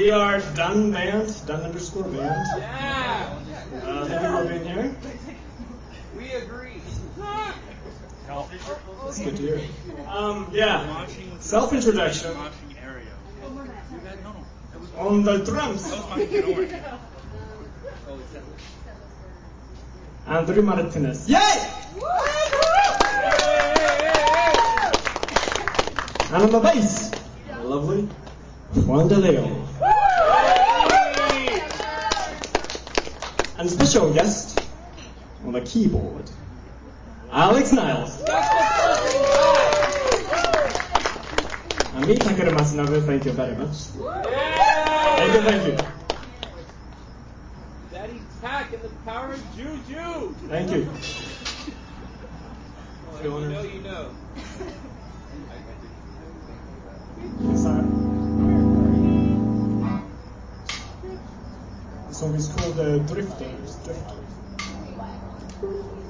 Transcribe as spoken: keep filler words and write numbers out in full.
We are Dun Band, Dun underscore Band. Yeah! Uh, thank you for being here. We agree. That's good to hear. Um, yeah, self-introduction. On the drums. Andrew Martinez. Yay! And on the bass, the lovely Juan De Leon. And special guest on the keyboard, Alex Niles. And me, Takara Matsunaga, thank you very much. Thank you, thank you. Daddy Tack and the power of Juju. Thank you. Oh, you know, you know. Yes, sir. The song is called uh, Drifters. Drifters.